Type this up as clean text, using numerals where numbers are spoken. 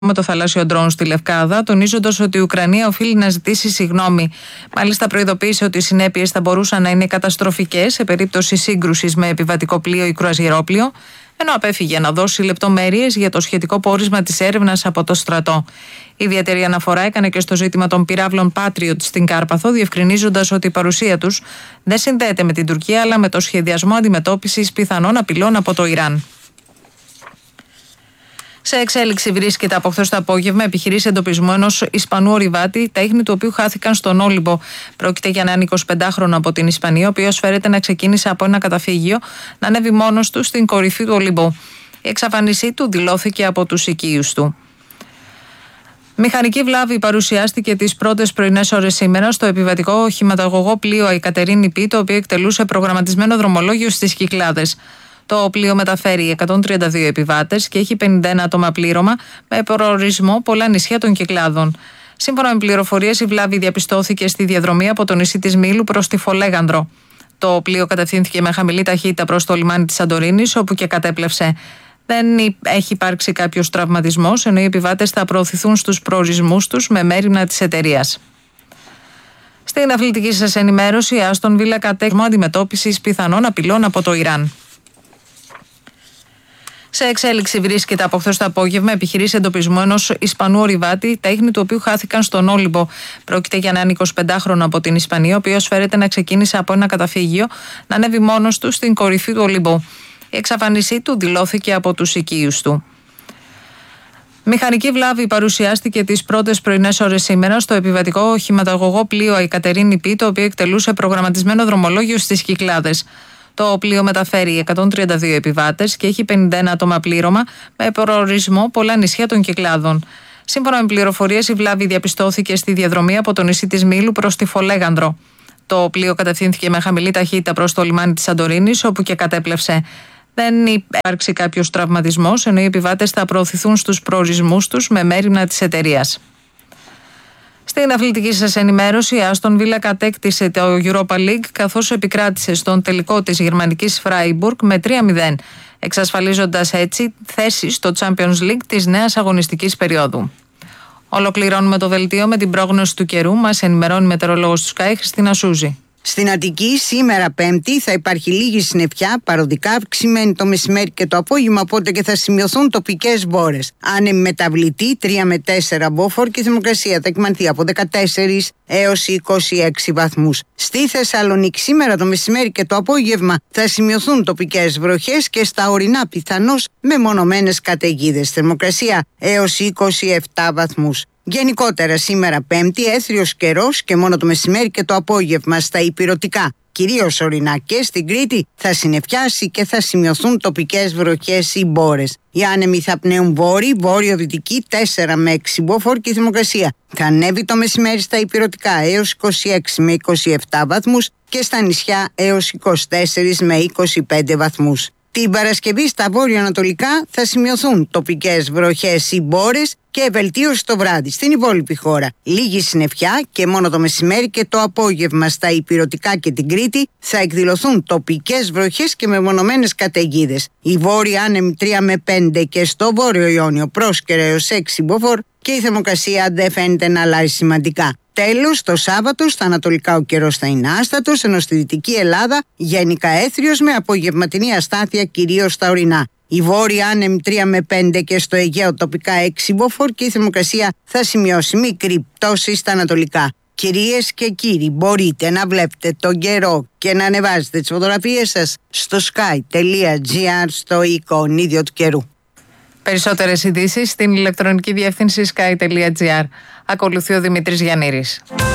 με το θαλάσσιο ντρόουν στη Λευκάδα, τονίζοντας ότι η Ουκρανία οφείλει να ζητήσει συγγνώμη. Μάλιστα, προειδοποίησε ότι οι συνέπειες θα μπορούσαν να είναι καταστροφικές σε περίπτωση σύγκρουσης με επιβατικό πλοίο ή κρουαζιερόπλοιο, ενώ απέφυγε να δώσει λεπτομέρειες για το σχετικό πόρισμα της έρευνας από το στρατό. Ιδιαίτερη αναφορά έκανε και στο ζήτημα των πυράβλων Patriot στην Κάρπαθο, διευκρινίζοντας ότι η παρουσία τους δεν συνδέεται με την Τουρκία, αλλά με το σχεδιασμό αντιμετώπισης πιθανών απειλών από το Ιράν. Σε εξέλιξη βρίσκεται από χθες το απόγευμα επιχειρήση εντοπισμού ενός Ισπανού ορειβάτη, τα ίχνη του οποίου χάθηκαν στον Όλυμπο. Πρόκειται για έναν 25χρονο από την Ισπανία, ο οποίος φέρεται να ξεκίνησε από ένα καταφύγιο, να ανέβει μόνος του στην κορυφή του Όλυμπο. Η εξαφάνισή του δηλώθηκε από τους οικείους του. Μηχανική βλάβη παρουσιάστηκε τις πρώτες πρωινές ώρες σήμερα στο επιβατικό οχηματαγωγό πλοίο Ικατερίνη Π, το οποίο εκτελούσε προγραμματισμένο δρομολόγιο στις Κυκλάδες. Το πλοίο μεταφέρει 132 επιβάτες και έχει 51 άτομα πλήρωμα με προορισμό πολλά νησιά των Κυκλάδων. Σύμφωνα με πληροφορίες, η βλάβη διαπιστώθηκε στη διαδρομή από το νησί της Μήλου προς τη Φολέγανδρο. Το πλοίο κατευθύνθηκε με χαμηλή ταχύτητα προς το λιμάνι της Σαντορίνης, όπου και κατέπλευσε. Δεν έχει υπάρξει κάποιος τραυματισμός, ενώ οι επιβάτες θα προωθηθούν στους προορισμούς τους με μέριμνα της εταιρείας. Στην αθλητική σας ενημέρωση, η Άστον Βίλα κατέχει αντιμετώπισης πιθανών απειλών από το Ιράν. Σε εξέλιξη βρίσκεται από χθες το απόγευμα επιχειρήση εντοπισμού ενός Ισπανού ορειβάτη, τα ίχνη του οποίου χάθηκαν στον Όλυμπο. Πρόκειται για έναν 25χρονο από την Ισπανία, ο οποίος φέρεται να ξεκίνησε από ένα καταφύγιο, να ανέβει μόνος του στην κορυφή του Όλυμπο. Η εξαφάνισή του δηλώθηκε από τους οικείους του. Μηχανική βλάβη παρουσιάστηκε τις πρώτες πρωινές ώρες σήμερα στο επιβατικό οχηματαγωγό πλοίο Ικατερίνη Π, το οποίο εκτελούσε προγραμματισμένο δρομολόγιο στις Κυκλάδες. Το πλοίο μεταφέρει 132 επιβάτες και έχει 51 άτομα πλήρωμα με προορισμό πολλά νησιά των Κυκλάδων. Σύμφωνα με πληροφορίες, η βλάβη διαπιστώθηκε στη διαδρομή από το νησί της Μήλου προς τη Φολέγανδρο. Το πλοίο κατευθύνθηκε με χαμηλή ταχύτητα προς το λιμάνι της Σαντορίνης, όπου και κατέπλευσε. Δεν υπάρξει κάποιος τραυματισμός, ενώ οι επιβάτες θα προωθηθούν στους προορισμούς τους με μέριμνα της εταιρείας. Στην αθλητική σας ενημέρωση, η Άστον Βίλα κατέκτησε το Europa League, καθώς επικράτησε στον τελικό της γερμανικής Φράιμπουργκ με 3-0, εξασφαλίζοντας έτσι θέση στο Champions League της νέας αγωνιστικής περίοδου. Ολοκληρώνουμε το δελτίο με την πρόγνωση του καιρού. Μας ενημερώνει η μετεωρολόγος του Sky, Χριστίνα Σούζη. Στην Αττική σήμερα Πέμπτη θα υπάρχει λίγη συννεφιά, παροδικά αυξημένη το μεσημέρι και το απόγευμα, οπότε και θα σημειωθούν τοπικές μπόρες. Άνεμη μεταβλητή 3 με 4 μποφόρ και η θερμοκρασία θα εκμανθεί από 14 έως 26 βαθμούς. Στη Θεσσαλονίκη σήμερα το μεσημέρι και το απόγευμα θα σημειωθούν τοπικές βροχές και στα ορεινά πιθανώς μεμονωμένες καταιγίδες. Θερμοκρασία έως 27 βαθμούς. Γενικότερα σήμερα Πέμπτη έθριος καιρός και μόνο το μεσημέρι και το απόγευμα στα ηπειρωτικά, κυρίως ορεινά και στην Κρήτη, θα συννεφιάσει και θα σημειωθούν τοπικές βροχές ή μπόρες. Οι άνεμοι θα πνέουν βόρειο-δυτική 4 με 6 μποφόρ και η θερμοκρασία θα ανέβει το μεσημέρι στα ηπειρωτικά έως 26 με 27 βαθμούς και στα νησιά έως 24 με 25 βαθμούς. Την Παρασκευή στα βόρειο-ανατολικά θα σημειωθούν τοπικές βροχές ή μπόρες και βελτίωση το βράδυ στην υπόλοιπη χώρα. Λίγη συννεφιά και μόνο το μεσημέρι και το απόγευμα στα ηπειρωτικά και την Κρήτη θα εκδηλωθούν τοπικές βροχές και μεμονωμένες καταιγίδες. Οι βόρειοι άνεμοι 3 με 5 και στο βόρειο Ιόνιο πρόσκαιρα έως 6 μποφόρ και η θερμοκρασία δεν φαίνεται να αλλάζει σημαντικά. Τέλος, το Σάββατο στα ανατολικά ο καιρός θα είναι άστατος, ενώ στη Δυτική Ελλάδα γενικά έθριος με απογευματινή αστάθεια κυρίως στα ορεινά. Οι βόρειοι άνεμοι 3 με 5 και στο Αιγαίο τοπικά 6 μποφόρ και η θερμοκρασία θα σημειώσει μικρή πτώση στα ανατολικά. Κυρίες και κύριοι, μπορείτε να βλέπετε τον καιρό και να ανεβάζετε τις φωτογραφίες σας στο sky.gr στο εικονίδιο του καιρού. Περισσότερες ειδήσεις στην ηλεκτρονική διεύθυνση sky.gr. Ακολουθεί ο Δημήτρης Γιαννήρης.